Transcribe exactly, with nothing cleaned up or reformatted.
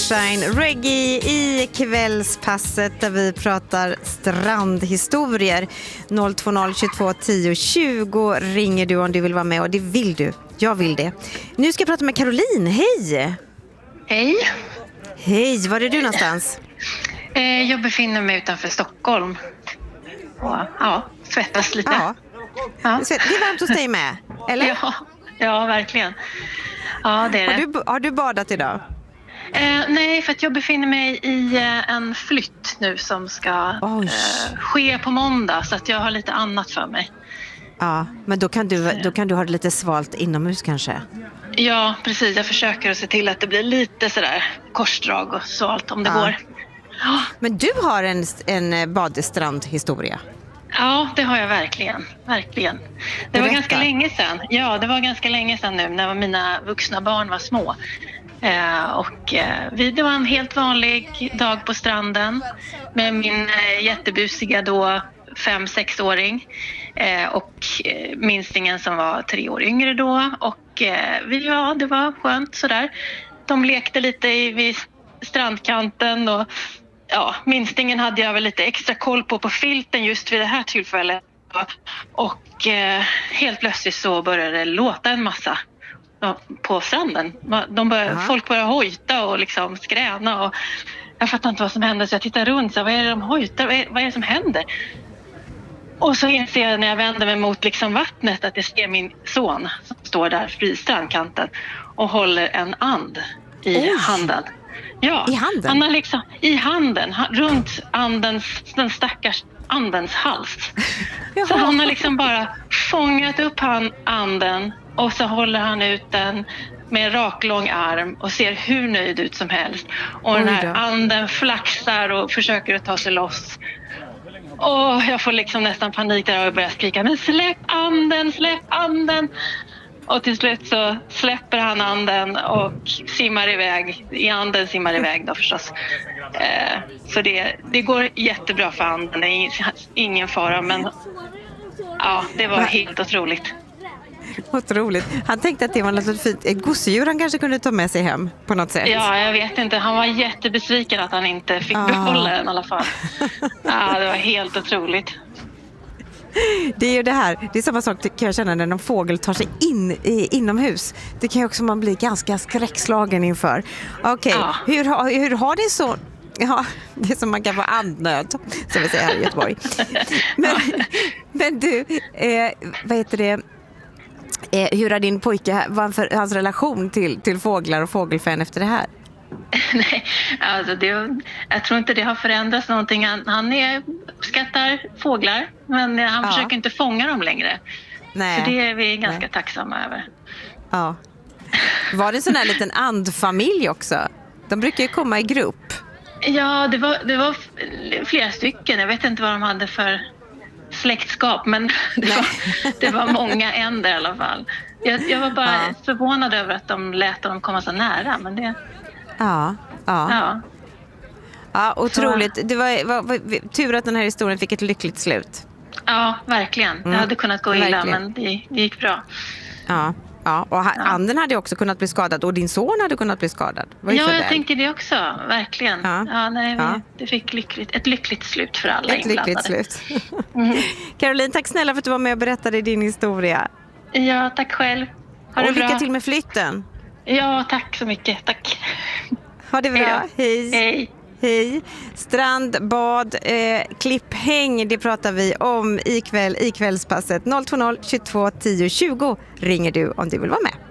Sunshine Reggae i kvällspasset där vi pratar strandhistorier. noll två noll tjugotvå tio tjugo ringer du om du vill vara med, och det vill du. Jag vill det. Nu ska jag prata med Caroline. Hej! Hej! Hej, var är du någonstans? Eh, jag befinner mig utanför Stockholm. Och, ja, svettas lite. Ja. Ja. Det är varmt hos dig med, eller? Ja, ja, verkligen. Ja, det är det. Har du, har du badat idag? Eh, nej, för att jag befinner mig i eh, en flytt nu som ska eh, ske på måndag. Så att jag har lite annat för mig. Ja, men då kan du, då kan du ha det lite svalt inomhus kanske? Ja, precis. Jag försöker att se till att det blir lite sådär korsdrag och svalt om det ja. går. Ja. Men du har en, en badstrandhistoria? Ja, det har jag verkligen. Verkligen. Det Berätta. var ganska länge sedan. Ja, det var ganska länge sedan nu när mina vuxna barn var små. Eh, och eh, vi, det var en helt vanlig dag på stranden med min eh, jättebusiga då fem-sexåring eh, och eh, minstingen som var tre år yngre då. Och eh, vi, ja, det var skönt sådär. De lekte lite i, vid strandkanten och ja, minstingen hade jag väl lite extra koll på på filten just vid det här tillfället. Och eh, helt plötsligt så började det låta en massa på stranden. De började, folk började hojta och liksom skräna. Och jag fattar inte vad som hände, så jag tittar runt. Så, vad är det de hojtar? Vad är, vad är det som händer? Och så inser jag när jag vänder mig mot liksom vattnet att jag ser min son som står där vid strandkanten och håller en and i Oj. handen. Ja, I handen? Han har liksom, i handen, runt andens, den stackars andens hals. Så han har liksom bara fångat upp han, anden och så håller han ut den med en raklång arm och ser hur nöjd ut som helst. Och den här anden flaxar och försöker att ta sig loss. Och jag får liksom nästan panik där och börjar skrika, men släpp anden, släpp anden! Och till slut så släpper han anden och simmar iväg. I anden simmar iväg då förstås. Eh, så det, det går jättebra för anden. Det är ingen fara, men ja, det var helt otroligt. Otroligt. Han tänkte att det var något fint. Ett gosedjur han kanske kunde ta med sig hem på något sätt. Ja, jag vet inte. Han var jättebesviken att han inte fick ah. behålla den i alla fall. Ja, det var helt otroligt. Det är ju det här, det är samma sak kan jag känna när någon fågel tar sig in i, inomhus. Det kan ju också man bli ganska skräckslagen inför. Okej, okay. ja. hur, hur har det så? Ja, det är som man kan få andnöd, som vi säger här i Göteborg. Men, men du, eh, vad heter det? Eh, hur har din pojke, vad för hans relation till, till fåglar och fågelfän efter det här? Nej, alltså det, jag tror inte det har förändrats någonting. Han, han är, uppskattar fåglar, men han ja. försöker inte fånga dem längre. Nej. Så det är vi ganska Nej. tacksamma över. Ja. Var det en sån här liten andfamilj också? De brukar ju komma i grupp. Ja, det var, det var flera stycken. Jag vet inte vad de hade för släktskap, men det var, det var många änder i alla fall. Jag, jag var bara ja. förvånad över att de lät dem komma så nära, men det... Ja, ja. Ja, ja otroligt. Så. Det var, var, var tur att den här historien fick ett lyckligt slut. Ja, verkligen. Det mm. hade kunnat gå illa, verkligen. men det, det gick bra. Ja, ja. och ha, ja. anden hade också kunnat bli skadad och din son hade kunnat bli skadad. Ja, jag väl. tänker det också, verkligen. Ja. Ja, nej, ja. Vi, det fick lyckligt, ett lyckligt slut för alla ett inblandade. Ett lyckligt slut. mm. Caroline, tack snälla för att du var med och berättade din historia. Ja, tack själv. Ha det och lycka bra. till med flytten. Ja, tack så mycket. Tack. Ha det bra. Hej. Hej. Hej. Strand, bad, eh, klipphäng, det pratar vi om ikväll i kvällspasset. noll två noll tjugotvå tio tjugo ringer du om du vill vara med.